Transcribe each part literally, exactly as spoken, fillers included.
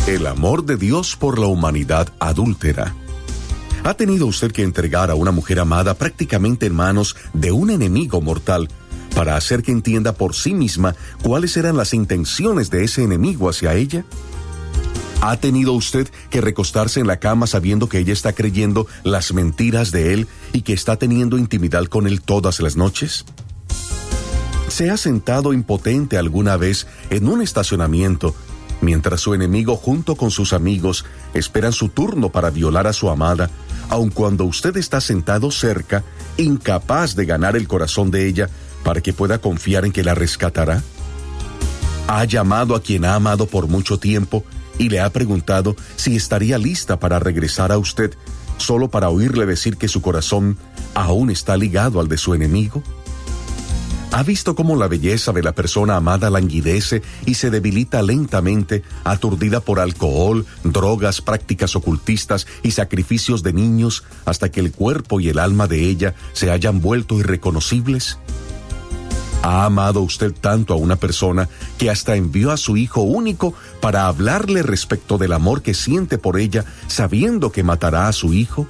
El amor de Dios por la humanidad adúltera. ¿Ha tenido usted que entregar a una mujer amada prácticamente en manos de un enemigo mortal para hacer que entienda por sí misma cuáles eran las intenciones de ese enemigo hacia ella? ¿Ha tenido usted que recostarse en la cama sabiendo que ella está creyendo las mentiras de él y que está teniendo intimidad con él todas las noches? ¿Se ha sentado impotente alguna vez en un estacionamiento mientras su enemigo junto con sus amigos esperan su turno para violar a su amada, aun cuando usted está sentado cerca, incapaz de ganar el corazón de ella para que pueda confiar en que la rescatará? ¿Ha llamado a quien ha amado por mucho tiempo y le ha preguntado si estaría lista para regresar a usted, solo para oírle decir que su corazón aún está ligado al de su enemigo? ¿Ha visto cómo la belleza de la persona amada languidece y se debilita lentamente, aturdida por alcohol, drogas, prácticas ocultistas y sacrificios de niños, hasta que el cuerpo y el alma de ella se hayan vuelto irreconocibles? ¿Ha amado usted tanto a una persona que hasta envió a su hijo único para hablarle respecto del amor que siente por ella, sabiendo que matará a su hijo?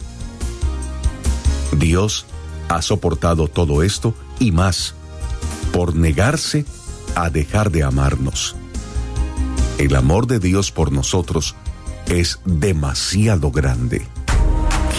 Dios ha soportado todo esto y más, por negarse a dejar de amarnos. El amor de Dios por nosotros es demasiado grande.